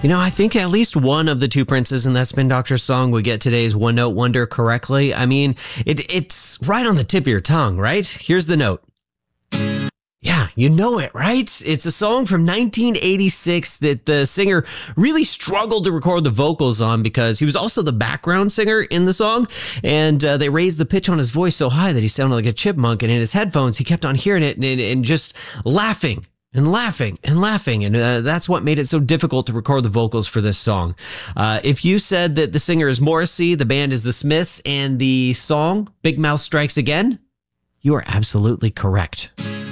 I think at least one of the two princes in that Spin Doctor song would get today's One Note Wonder correctly. I mean, it's right on the tip of your tongue, right? Here's the note. Yeah, you know it, right? It's a song from 1986 that the singer really struggled to record the vocals on because he was also the background singer in the song. And they raised the pitch on his voice so high that he sounded like a chipmunk. And in his headphones, he kept on hearing it and just laughing. And laughing and laughing. And that's what made it so difficult to record the vocals for this song. If you said that the singer is Morrissey, the band is the Smiths, and the song Big Mouth Strikes Again, you are absolutely correct.